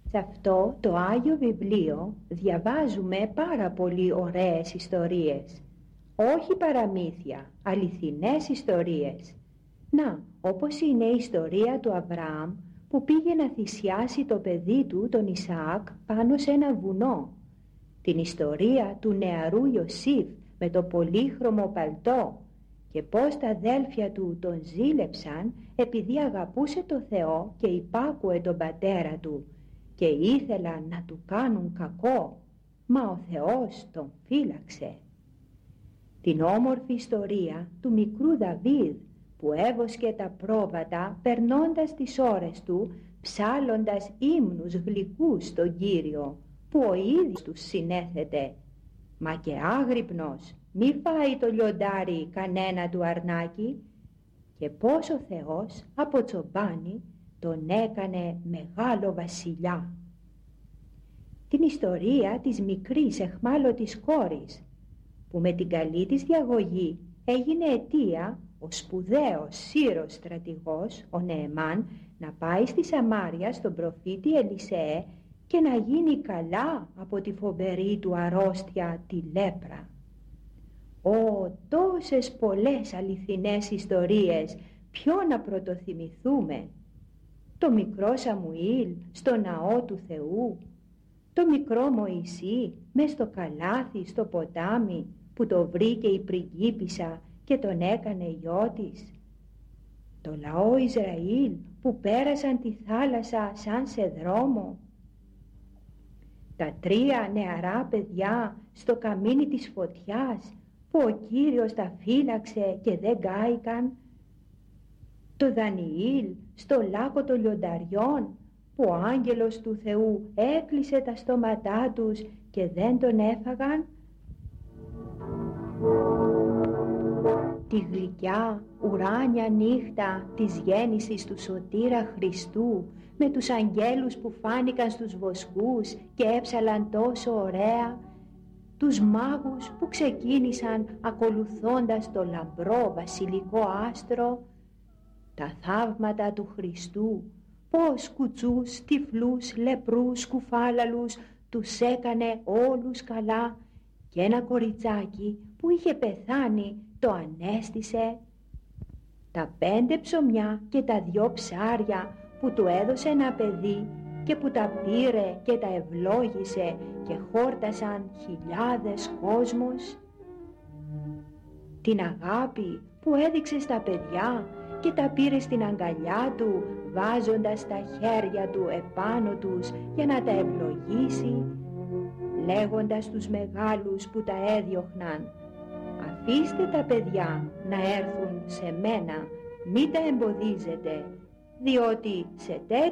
Σε αυτό το Άγιο Βιβλίο διαβάζουμε πάρα πολύ ωραίες ιστορίες. Όχι παραμύθια, αληθινές ιστορίες. Να, όπως είναι η ιστορία του Αβραάμ που πήγε να θυσιάσει το παιδί του, τον Ισαάκ, πάνω σε ένα βουνό. Την ιστορία του νεαρού Ιωσήφ με το πολύχρωμο παλτό και πώς τα αδέλφια του τον ζήλεψαν επειδή αγαπούσε το Θεό και υπάκουε τον πατέρα του και ήθελαν να του κάνουν κακό, μα ο Θεός τον φύλαξε. Την όμορφη ιστορία του μικρού Δαβίδ που έβοσκε τα πρόβατα περνώντας τις ώρες του, ψάλλοντας ύμνους γλυκούς στον Κύριο που ο ίδιος τους συνέθετε. Μα και άγρυπνος μη φάει το λιοντάρι κανένα του αρνάκι, και πώς ο Θεός από τσομπάνι τον έκανε μεγάλο βασιλιά. Την ιστορία της μικρής εχμάλωτης κόρης που με την καλή της διαγωγή έγινε αιτία ο σπουδαίος Σύρος στρατηγός, ο Νεεμάν, να πάει στη Σαμάρια στον προφήτη Ελισεέ και να γίνει καλά από τη φοβερή του αρρώστια, τη λέπρα. Τόσες πολλές αληθινές ιστορίες, ποιο να πρωτοθυμηθούμε? Το μικρό Σαμουήλ στο ναό του Θεού, το μικρό Μωυσή μες στο καλάθι στο ποτάμι που το βρήκε η πριγκίπισσα και τον έκανε γιο της, το λαό Ισραήλ που πέρασαν τη θάλασσα σαν σε δρόμο, τα 3 νεαρά παιδιά στο καμίνι της φωτιάς που ο Κύριος τα φύλαξε και δεν κάηκαν, το Δανιήλ στο λάκκο των λιονταριών που ο άγγελος του Θεού έκλεισε τα στόματά τους και δεν τον έφαγαν, τη γλυκιά ουράνια νύχτα της γέννησης του Σωτήρα Χριστού με τους αγγέλους που φάνηκαν στους βοσκούς και έψαλαν τόσο ωραία, τους μάγους που ξεκίνησαν ακολουθώντας το λαμπρό βασιλικό άστρο, τα θαύματα του Χριστού, πως κουτσούς, τυφλούς, λεπρούς, κουφάλαλους τους έκανε όλους καλά και ένα κοριτσάκι που είχε πεθάνει το ανέστησε, τα 5 ψωμιά και τα 2 ψάρια που του έδωσε ένα παιδί και που τα πήρε και τα ευλόγησε και χόρτασαν χιλιάδες κόσμος, την αγάπη που έδειξε στα παιδιά και τα πήρε στην αγκαλιά του βάζοντας τα χέρια του επάνω τους για να τα ευλογήσει, λέγοντας τους μεγάλους που τα έδιωχναν, αφήστε τα παιδιά να έρθουν σε μένα, μη τα εμποδίζετε, διότι σε τέτοιο